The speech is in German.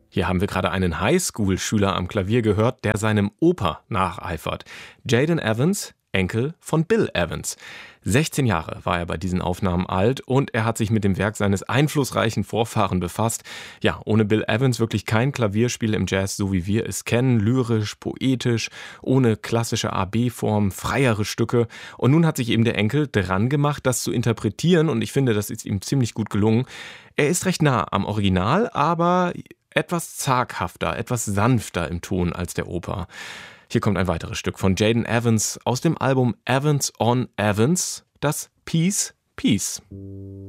Hier haben wir gerade einen Highschool-Schüler am Klavier gehört, der seinem Opa nacheifert. Jaden Evans, Enkel von Bill Evans. 16 Jahre war er bei diesen Aufnahmen alt und er hat sich mit dem Werk seines einflussreichen Vorfahren befasst. Ja, ohne Bill Evans wirklich kein Klavierspiel im Jazz, so wie wir es kennen. Lyrisch, poetisch, ohne klassische A-B-Form, freiere Stücke. Und nun hat sich eben der Enkel dran gemacht, das zu interpretieren und ich finde, das ist ihm ziemlich gut gelungen. Er ist recht nah am Original, aber etwas zaghafter, etwas sanfter im Ton als der Opa. Hier kommt ein weiteres Stück von Jaden Evans aus dem Album Evans on Evans, das Peace, Peace.